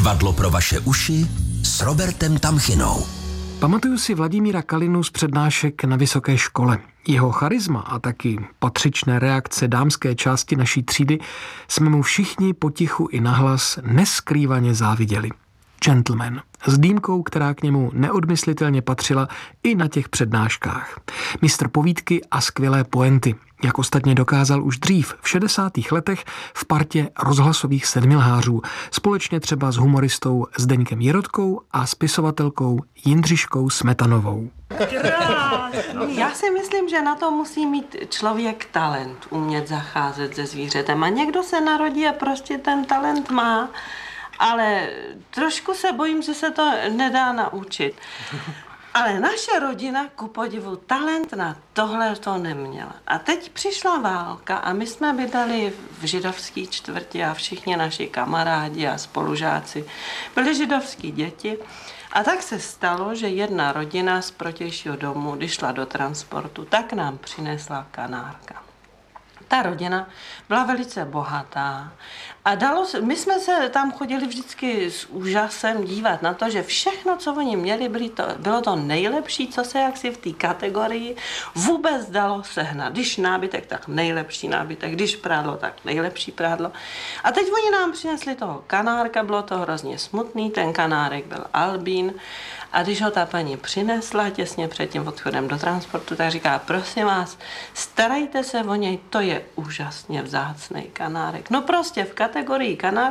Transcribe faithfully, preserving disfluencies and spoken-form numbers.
Divadlo pro vaše uši s Robertem Tamchinou. Pamatuju si Vladimíra Kalinu z přednášek na vysoké škole. Jeho charisma a taky patřičné reakce dámské části naší třídy jsme mu všichni potichu i nahlas neskrývaně záviděli. Gentleman, s dýmkou, která k němu neodmyslitelně patřila i na těch přednáškách. Mistr povídky a skvělé poenty, jak ostatně dokázal už dřív v šedesátých letech v partě rozhlasových sedmilhářů, společně třeba s humoristou Zdeňkem Jirotkou a spisovatelkou Jindřiškou Smetanovou. Já si myslím, že na to musí mít člověk talent, umět zacházet se zvířetem. A někdo se narodí a prostě ten talent má, ale trošku se bojím, že se to nedá naučit. Ale naše rodina, ku podivu, talent na tohle to neměla. A teď přišla válka a my jsme bydleli v židovské čtvrti a všichni naši kamarádi a spolužáci byli židovský děti. A tak se stalo, že jedna rodina z protějšího domu, když šla do transportu, tak nám přinesla kanárka. Ta rodina byla velice bohatá a dalo se, my jsme se tam chodili vždycky s úžasem dívat na to, že všechno, co oni měli, byli to, bylo to nejlepší, co se jaksi v té kategorii vůbec dalo sehnat. Když nábytek, tak nejlepší nábytek, když prádlo, tak nejlepší prádlo. A teď oni nám přinesli toho kanárka, bylo to hrozně smutný, ten kanárek byl albín. A když ho ta paní přinesla těsně před tím odchodem do transportu, tak říká, prosím vás, starejte se o něj, to je úžasně vzácnej kanárek. No prostě v kategorii kanárek